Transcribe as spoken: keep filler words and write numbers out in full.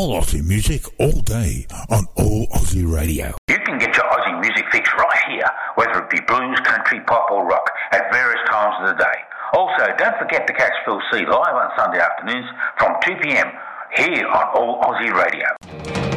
All Aussie music, all day, on All Aussie Radio. You can get your Aussie music fix right here, whether it be blues, country, pop or rock, at various times of the day. Also, don't forget to catch Phil C live on Sunday afternoons from two p.m. here on All Aussie Radio.